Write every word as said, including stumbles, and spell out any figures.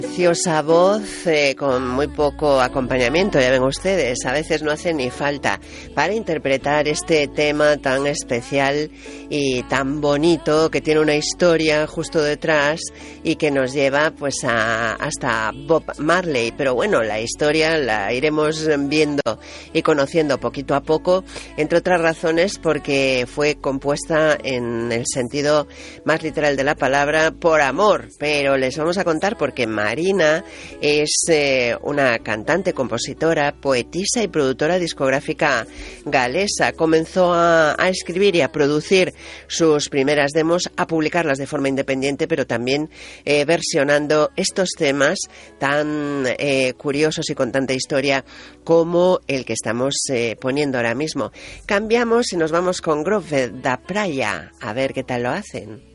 Preciosa voz eh, con muy poco acompañamiento, ya ven ustedes, a veces no hace ni falta para interpretar este tema tan especial y tan bonito que tiene una historia justo detrás y que nos lleva pues a, hasta Bob Marley. Pero bueno, la historia la iremos viendo y conociendo poquito a poco, entre otras razones porque fue compuesta en el sentido más literal de la palabra por amor, pero les vamos a contar porque Marina es eh, una cantante, compositora, poetisa y productora discográfica galesa. Comenzó a, a escribir y a producir sus primeras demos, a publicarlas de forma independiente, pero también eh, versionando estos temas tan eh, curiosos y con tanta historia como el que estamos eh, poniendo ahora mismo. Cambiamos y nos vamos con Grove da Praia, a ver qué tal lo hacen.